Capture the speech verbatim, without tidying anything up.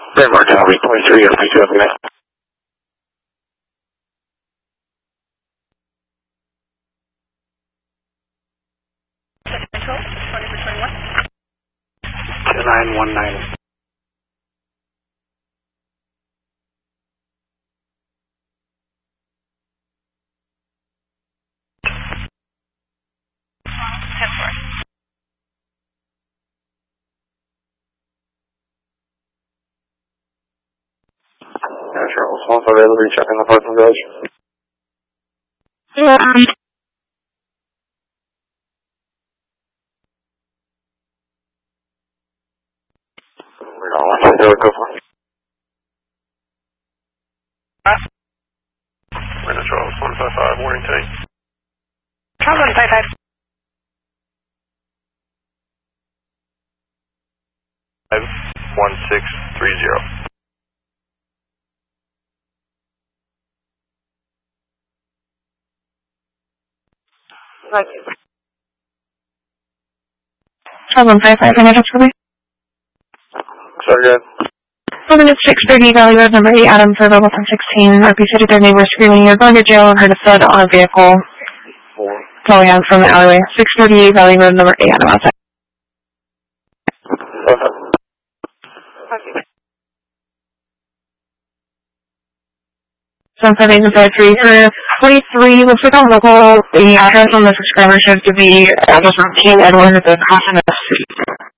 Denmark Tower twenty-three, F two of net. two nine one nine. Yeah, sure. Response available. Checking the parking garage. Yeah. We're going one two zero, go for it. Window Charles, one five five, warning tank. Charles one five five. one six three zero. Right. Charles one five five, can I just for me? Sorry, good. Seven at six thirty, Valley Road, number eight, Adam for level ten sixteen. R P said their neighbor screaming, "You're going to jail," and heard a thud on a vehicle Four. going out from the alleyway. six thirty-eight, Valley Road, number eight, Adam outside. Okay. seven five eight and five three. For forty-three, looks like on local, the address on the subscriber shows to be address fourteen Edward at the Caution of